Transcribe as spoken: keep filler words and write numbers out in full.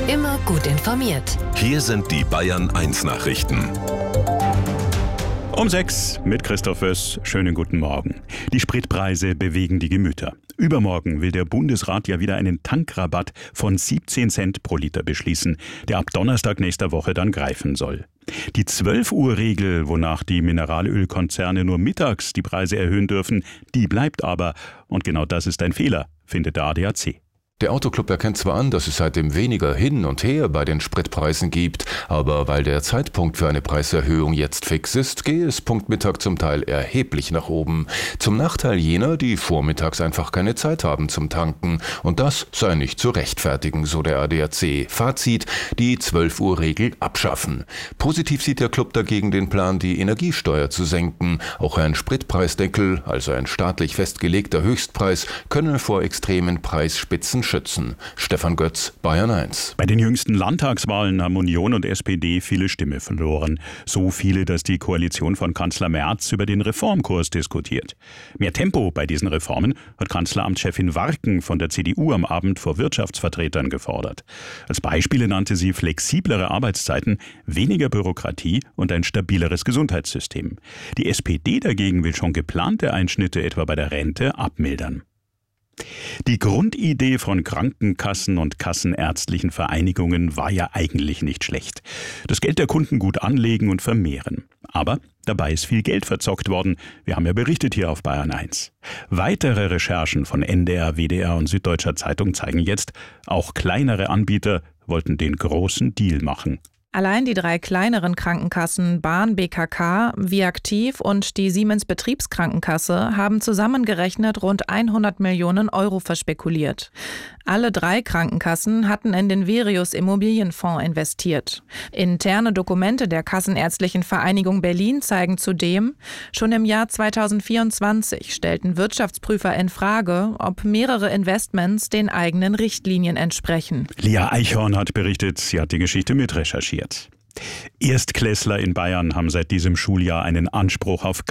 Immer gut informiert. Hier sind die Bayern eins Nachrichten. Um sechs mit Christoph Wöss. Schönen guten Morgen. Die Spritpreise bewegen die Gemüter. Übermorgen will der Bundesrat ja wieder einen Tankrabatt von siebzehn Cent pro Liter beschließen, der ab Donnerstag nächster Woche dann greifen soll. Die zwölf Uhr Regel, wonach die Mineralölkonzerne nur mittags die Preise erhöhen dürfen, die bleibt aber. Und genau das ist ein Fehler, findet der A D A C. Der Autoclub erkennt zwar an, dass es seitdem weniger hin und her bei den Spritpreisen gibt, aber weil der Zeitpunkt für eine Preiserhöhung jetzt fix ist, gehe es Punkt Mittag zum Teil erheblich nach oben. Zum Nachteil jener, die vormittags einfach keine Zeit haben zum Tanken. Und das sei nicht zu rechtfertigen, so der A D A C. Fazit: die zwölf Uhr Regel abschaffen. Positiv sieht der Club dagegen den Plan, die Energiesteuer zu senken. Auch ein Spritpreisdeckel, also ein staatlich festgelegter Höchstpreis, könne vor extremen Preisspitzen schützen. Stefan Götz, Bayern eins. Bei den jüngsten Landtagswahlen haben Union und S P D viele Stimmen verloren. So viele, dass die Koalition von Kanzler Merz über den Reformkurs diskutiert. Mehr Tempo bei diesen Reformen hat Kanzleramtschefin Warken von der C D U am Abend vor Wirtschaftsvertretern gefordert. Als Beispiele nannte sie flexiblere Arbeitszeiten, weniger Bürokratie und ein stabileres Gesundheitssystem. Die S P D dagegen will schon geplante Einschnitte etwa bei der Rente abmildern. Die Grundidee von Krankenkassen und kassenärztlichen Vereinigungen war ja eigentlich nicht schlecht. Das Geld der Kunden gut anlegen und vermehren. Aber dabei ist viel Geld verzockt worden. Wir haben ja berichtet hier auf Bayern eins. Weitere Recherchen von N D R, W D R und Süddeutscher Zeitung zeigen jetzt, auch kleinere Anbieter wollten den großen Deal machen. Allein die drei kleineren Krankenkassen Bahn, B K K, Viaktiv und die Siemens Betriebskrankenkasse haben zusammengerechnet rund hundert Millionen Euro verspekuliert. Alle drei Krankenkassen hatten in den Verius Immobilienfonds investiert. Interne Dokumente der Kassenärztlichen Vereinigung Berlin zeigen zudem, schon im Jahr zweitausendvierundzwanzig stellten Wirtschaftsprüfer in Frage, ob mehrere Investments den eigenen Richtlinien entsprechen. Lia Eichhorn hat berichtet, sie hat die Geschichte mitrecherchiert. Erstklässler in Bayern haben seit diesem Schuljahr einen Anspruch auf